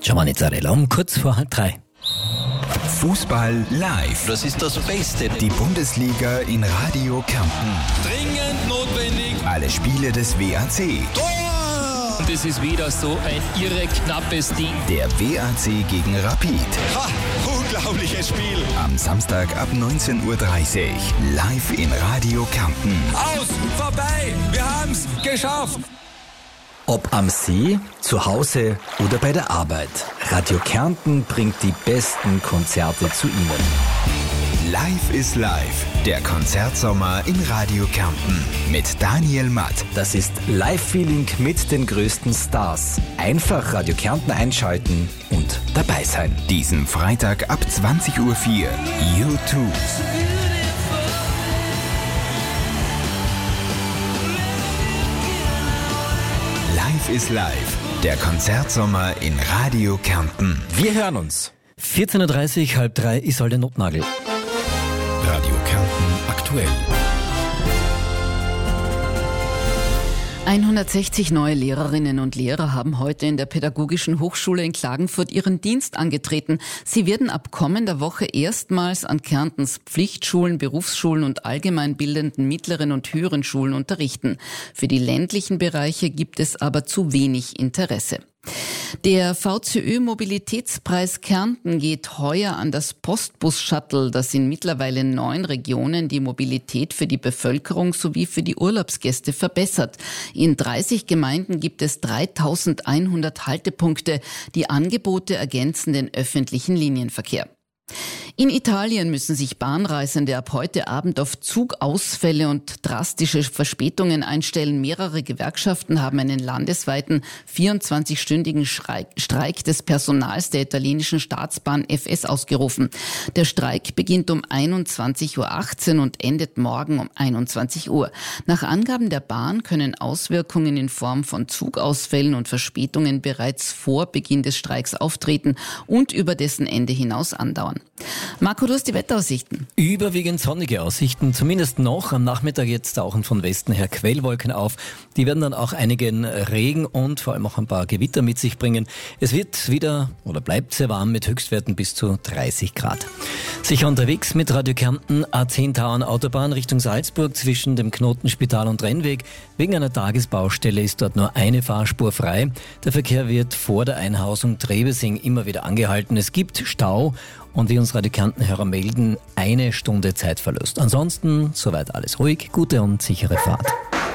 Giovanni Zarella um kurz vor 2:30. Fußball live. Das ist das Beste. Die Bundesliga in Radio Kärnten. Dringend notwendig. Alle Spiele des WAC. Tor! Und es ist wieder so ein irre knappes Ding. Der WAC gegen Rapid. Ha! Unglaubliches Spiel. Am Samstag ab 19:30 Uhr. Live in Radio Kärnten. Aus! Vorbei! Wir haben's geschafft! Ob am See, zu Hause oder bei der Arbeit, Radio Kärnten bringt die besten Konzerte zu Ihnen. Live is Live. Der Konzertsommer in Radio Kärnten. Mit Daniel Matt. Das ist Live-Feeling mit den größten Stars. Einfach Radio Kärnten einschalten und dabei sein. Diesen Freitag ab 20:04 Uhr. U2. Live is Live. Der Konzertsommer in Radio Kärnten. Wir hören uns. 14:30 Uhr, 2:30 Isolde Notnagel. Radio Kärnten aktuell. 160 neue Lehrerinnen und Lehrer haben heute in der Pädagogischen Hochschule in Klagenfurt ihren Dienst angetreten. Sie werden ab kommender Woche erstmals an Kärntens Pflichtschulen, Berufsschulen und allgemeinbildenden mittleren und höheren Schulen unterrichten. Für die ländlichen Bereiche gibt es aber zu wenig Interesse. Der VCÖ-Mobilitätspreis Kärnten geht heuer an das Postbus-Shuttle, das in mittlerweile 9 Regionen die Mobilität für die Bevölkerung sowie für die Urlaubsgäste verbessert. In 30 Gemeinden gibt es 3100 Haltepunkte, die Angebote ergänzen den öffentlichen Linienverkehr. In Italien müssen sich Bahnreisende ab heute Abend auf Zugausfälle und drastische Verspätungen einstellen. Mehrere Gewerkschaften haben einen landesweiten 24-stündigen Streik des Personals der italienischen Staatsbahn FS ausgerufen. Der Streik beginnt um 21:18 Uhr und endet morgen um 21 Uhr. Nach Angaben der Bahn können Auswirkungen in Form von Zugausfällen und Verspätungen bereits vor Beginn des Streiks auftreten und über dessen Ende hinaus andauern. Marco, du hast die Wetteraussichten. Überwiegend sonnige Aussichten, zumindest noch. Am Nachmittag jetzt tauchen von Westen her Quellwolken auf. Die werden dann auch einigen Regen und vor allem auch ein paar Gewitter mit sich bringen. Es wird wieder oder bleibt sehr warm mit Höchstwerten bis zu 30 Grad. Sicher unterwegs mit Radio Kärnten, A10 Tauern Autobahn Richtung Salzburg zwischen dem Knotenspital und Rennweg. Wegen einer Tagesbaustelle ist dort nur eine Fahrspur frei. Der Verkehr wird vor der Einhausung Trebesing immer wieder angehalten. Es gibt Stau. Und wie uns Radio Kärnten-Hörer melden, 1 Stunde Zeitverlust. Ansonsten soweit alles ruhig, gute und sichere Fahrt.